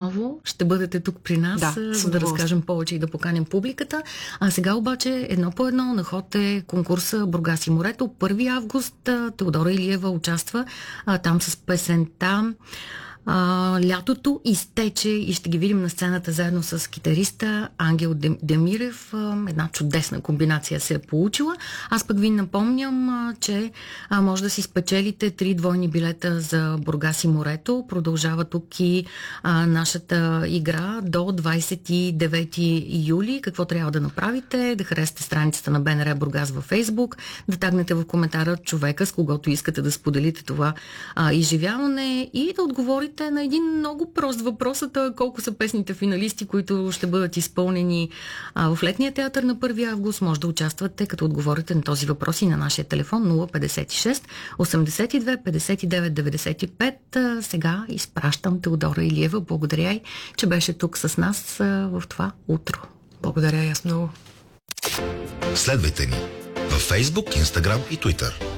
отново ще бъдете тук при нас, за да разкажем повече и да поканим публиката. А сега обаче едно по едно на ход е конкурса Бургас и морето. 1 август Теодора Илиева участва там с песента Лятото изтече и ще ги видим на сцената заедно с китариста Ангел Демирев. Една чудесна комбинация се е получила. Аз пък ви напомням, че може да си спечелите 3 двойни билета за Бургас и морето. Продължава тук и нашата игра до 29 юли. Какво трябва да направите? Да харесате страницата на БНР Бургас във Фейсбук, да тагнете в коментара човека, с когото искате да споделите това изживяване и да отговорите на един много прост въпрос, колко са песните финалисти, които ще бъдат изпълнени в летния театър на 1 август. Може да участвате, като отговорите на този въпрос и на нашия телефон 056 82 59 95. Сега изпращам Теодора Илиева. Благодаря й, че беше тук с нас в това утро. Благодаря и аз много. Следвайте ни във Facebook, Instagram и Twitter.